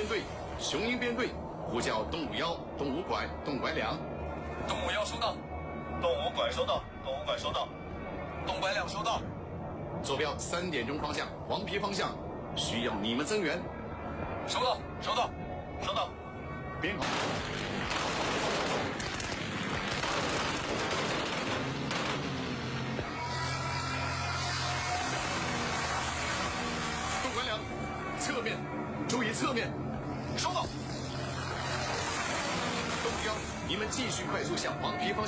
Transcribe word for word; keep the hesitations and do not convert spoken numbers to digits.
编队，雄鹰编队，呼叫东五幺、东五拐、东拐两。 东五幺收到， 东五拐收到，东五拐收到， 东拐两收到。 坐标三点钟方向，黄陂方向，需要你们增援。 收到，收到， 收到。 编好。东拐两，侧面，注意侧面。 收到。 东五幺，你们继续快速向黄陂方向。